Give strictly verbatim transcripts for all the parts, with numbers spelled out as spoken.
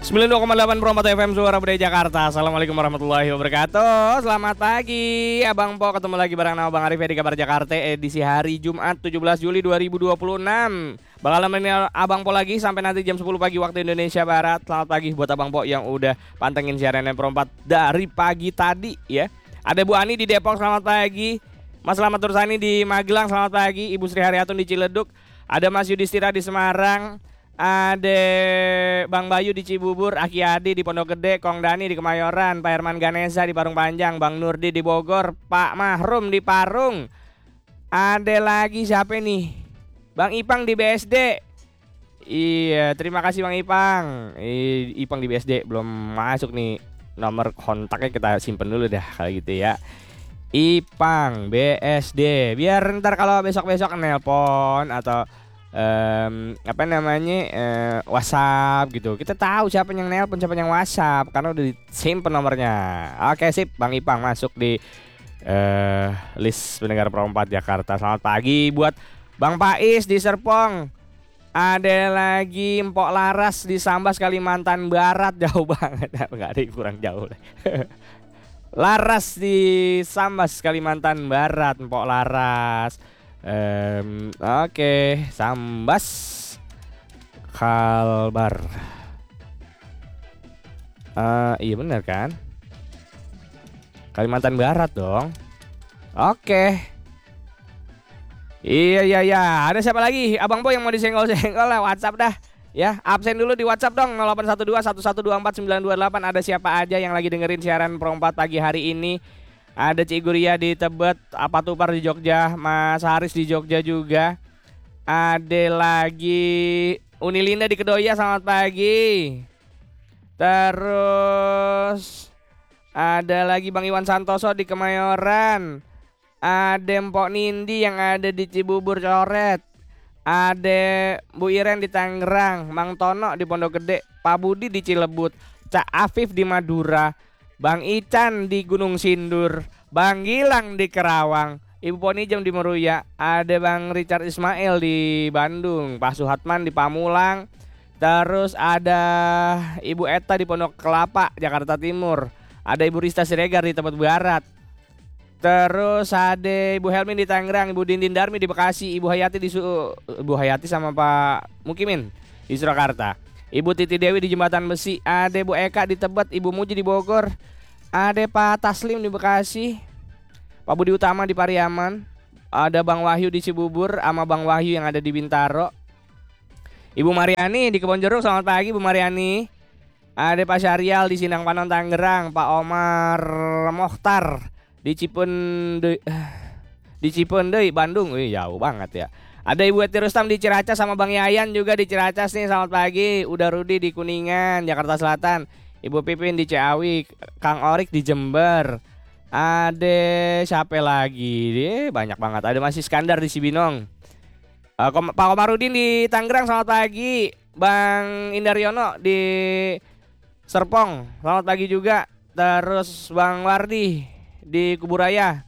sembilan puluh dua koma delapan Pro empat F M Suara Budaya Jakarta. Assalamualaikum warahmatullahi wabarakatuh. Selamat pagi Abang Po, ketemu lagi bareng nama Bang Arif di Kabar Jakarta edisi hari Jumat tujuh belas Juli dua ribu dua puluh enam. Bakal nemenin Abang Po lagi sampai nanti jam sepuluh pagi waktu Indonesia Barat. Selamat pagi buat Abang Po yang udah pantengin siaran Pro empat dari pagi tadi ya. Ada Bu Ani di Depok, selamat pagi. Mas Slamet Tursani di Magelang, selamat pagi. Ibu Sri Haryatun di Ciledug. Ada Mas Yudhistira di Semarang. Ada Bang Bayu di Cibubur, Aki Adi di Pondok Gede, Kong Dani di Kemayoran, Pak Herman Ganesa di Parung Panjang, Bang Nurdi di Bogor, Pak Mahrum di Parung. Ada lagi siapa nih? Bang Ipang di B S D. Iya, terima kasih Bang Ipang. I, Ipang di B S D belum masuk nih. Nomor kontaknya kita simpen dulu dah kalau gitu ya. Ipang B S D. Biar ntar kalau besok-besok nelpon atau Um, apa namanya uh, WhatsApp gitu, kita tahu siapa yang nelpon, siapa yang WhatsApp karena udah disimpan nomornya. Oke sip, Bang Ipang masuk di uh, list pendengar Pro empat Jakarta. Selamat pagi buat Bang Pais di Serpong. Ada lagi Mpok Laras di Sambas Kalimantan Barat, jauh banget, nggak ada, kurang jauh. Laras di Sambas Kalimantan Barat, Mpok Laras. Um, Oke, okay. Sambas Kalbar. Uh, iya benar kan? Kalimantan Barat dong. Oke. Okay. Iya iya iya. Ada siapa lagi? Abang Po yang mau disenggol-senggol lah WhatsApp dah. Ya, absen dulu di WhatsApp dong. nol delapan satu dua satu satu dua empat sembilan dua delapan. Ada siapa aja yang lagi dengerin siaran Pro empat pagi hari ini? Ada Cik Guria di Tebet, Apa Tupar di Jogja, Mas Haris di Jogja juga. Ada lagi Unilinda di Kedoya, selamat pagi. Terus ada lagi Bang Iwan Santoso di Kemayoran. Ada Mpok Nindi yang ada di Cibubur Coret. Ada Bu Iren di Tangerang, Mang Tono di Pondok Gede, Pak Budi di Cilebut, Cak Afif di Madura, Bang Ican di Gunung Sindur, Bang Gilang di Kerawang, Ibu Ponijem di Meruya, ada Bang Richard Ismail di Bandung, Pak Suhatman di Pamulang, terus ada Ibu Eta di Pondok Kelapa, Jakarta Timur, ada Ibu Rista Siregar di Tebet Barat, terus ada Ibu Helmin di Tangerang, Ibu Dindin Darmi di Bekasi, Ibu Hayati di Su Ibu Hayati sama Pak Mukimin di Surakarta, Ibu Titi Dewi di Jembatan Besi, ada Bu Eka di Tebet, Ibu Muji di Bogor, ada Pak Taslim di Bekasi, Pak Budi Utama di Pariaman, ada Bang Wahyu di Cibubur sama Bang Wahyu yang ada di Bintaro, Ibu Mariani di Kebonjeruk, selamat pagi Bu Mariani. Ada Pak Syarial di Sindang Panon Tangerang, Pak Omar Mohtar di Cipeundeuy di Cipeundeuy Bandung, wih jauh banget ya. Ada Ibu Eti Rustam di Ciracas sama Bang Yayan juga di Ciracas nih, selamat pagi. Udah Rudi di Kuningan, Jakarta Selatan, Ibu Pipin di Ciawi, Kang Orik di Jember. Ada siapa lagi? Dia banyak banget. Ada Mas Iskandar di Cibinong. Uh, Kom Pak Komarudin di Tangerang, selamat pagi. Bang Indaryono di Serpong, selamat pagi juga. Terus Bang Wardi di Kuburaya.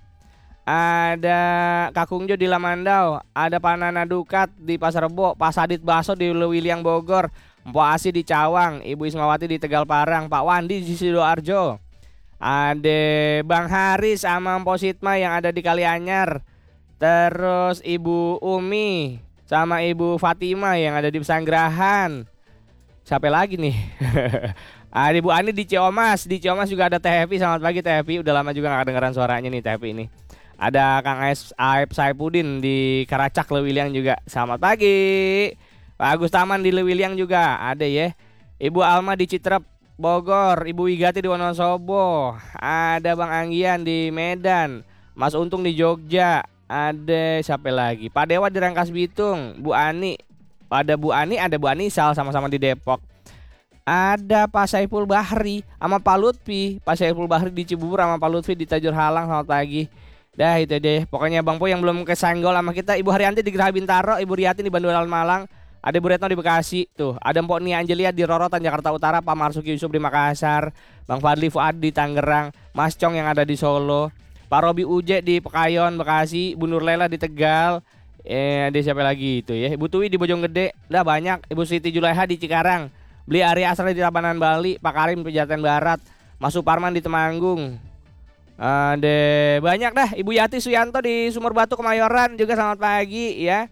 Ada Kakung Jo di Lamandau, ada Pak Nana Dukat di Pasar Rebo, Pak Sadit Baso di Lewiliang Bogor, Mpok Asi di Cawang, Ibu Ismawati di Tegal Parang, Pak Wandi di Sidoarjo. Ada Bang Haris sama Mpok Sitma yang ada di Kalianyar. Terus Ibu Umi sama Ibu Fatima yang ada di Pesanggerahan. Siapa lagi nih? Ada Ibu Ani di Ciomas, di Ciomas juga ada Teh Happy, selamat pagi Teh Happy. Udah lama juga gak kedengeran suaranya nih Teh Happy ini. Ada Kang Aib Saipudin di Karacak Lewiliang juga, selamat pagi. Pak Agus Taman di Lewiliang juga ada ya. Ibu Alma di Citrep Bogor, Ibu Wigati di Wonosobo, ada Bang Anggian di Medan, Mas Untung di Jogja, ada siapa lagi? Pak Dewa di Rangkas Bitung, Bu Ani, ada Bu Ani, ada Bu Anisal sama-sama di Depok. Ada Pak Saiful Bahri sama Pak Lutfi, Pak Saiful Bahri di Cibubur sama Pak Lutfi di Tajur Halang, selamat pagi. Dah itu deh, pokoknya Bang Po yang belum kesenggol sama kita, Ibu Haryanti di Geraha Bintaro, Ibu Riyati di Bandung Malang, ada Bu Retno di Bekasi, tuh ada Mpok Nia Angelia di Rorotan Jakarta Utara, Pak Marsuki Yusuf di Makassar, Bang Fadli Fuad di Tangerang, Mas Cong yang ada di Solo, Pak Robi Uje di Pekayon Bekasi, Bu Nur Lela di Tegal, eh ada siapa lagi itu ya, Ibu Tuwi di Bojonggede, dah banyak, Ibu Siti Julaiha di Cikarang, Beli Ari Asra di Tabanan Bali, Pak Karim Pejaten Barat, Mas Suparman di Temanggung. Ada banyak dah. Ibu Yati Suyanto di Sumur Batu Kemayoran juga selamat pagi ya.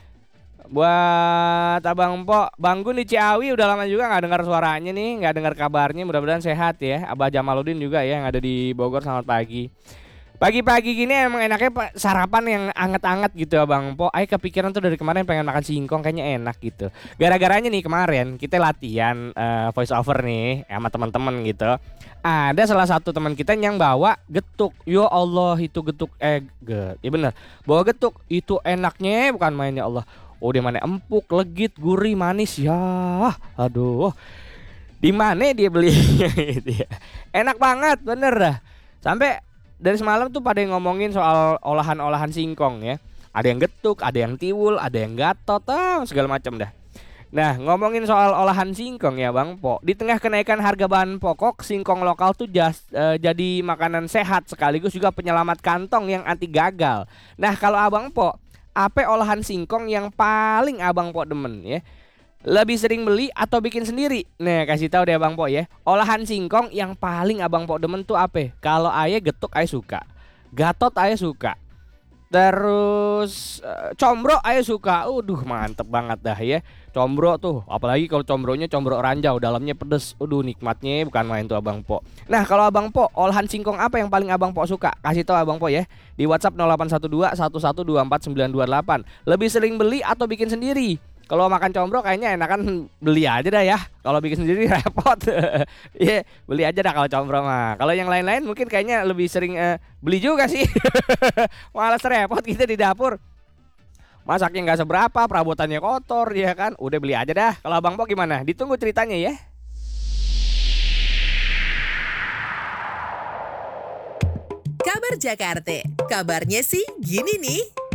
Buat Abang Po, Bang Gun di Ciawi udah lama juga nggak dengar suaranya nih, nggak dengar kabarnya. Mudah-mudahan sehat ya. Abah Jamaluddin juga ya yang ada di Bogor selamat pagi. Pagi-pagi gini emang enaknya sarapan yang anget-anget gitu Abang Po. Ayo kepikiran tuh dari kemarin pengen makan singkong, kayaknya enak gitu. Gara-garanya nih kemarin kita latihan uh, voice over nih sama teman-teman gitu. Ada salah satu teman kita yang bawa getuk. Ya Allah itu getuk eh get. Ya bener. Bawa getuk itu enaknya bukan main ya Allah. Oh di mana empuk, legit, gurih, manis ya. Aduh. Di mana dia belinya gitu ya. Enak banget bener dah. Sampai dari semalam tuh pada yang ngomongin soal olahan-olahan singkong ya. Ada yang getuk, ada yang tiwul, ada yang gatot, ah, segala macam dah. Nah ngomongin soal olahan singkong ya Bang Po, di tengah kenaikan harga bahan pokok, singkong lokal tuh jas, e, jadi makanan sehat sekaligus juga penyelamat kantong yang anti gagal. Nah kalau Abang Po, apa olahan singkong yang paling Abang Po demen ya? Lebih sering beli atau bikin sendiri? Nah kasih tahu deh Abang Po ya. Olahan singkong yang paling Abang Po demen tuh apa? Kalau ayah getuk ayah suka, gatot ayah suka, terus uh, combro ayah suka. Uduh mantep banget dah ya. Combro tuh, apalagi kalau combronya combro ranjau, dalamnya pedes. Uduh nikmatnya bukan main tuh Abang Po. Nah kalau Abang Po, olahan singkong apa yang paling Abang Po suka? Kasih tahu Abang Po ya di WhatsApp nol delapan satu dua satu satu dua empat sembilan dua delapan. Lebih sering beli atau bikin sendiri? Kalau makan combro kayaknya enakan beli aja dah ya. Kalau bikin sendiri repot. Iya, yeah, beli aja dah kalau combro mah. Kalau yang lain-lain mungkin kayaknya lebih sering uh, beli juga sih. Malas repot kita di dapur. Masaknya nggak seberapa, perabotannya kotor ya kan. Udah beli aja dah. Kalau Abang Po gimana? Ditunggu ceritanya ya. Kabar Jakarta. Kabarnya sih gini nih.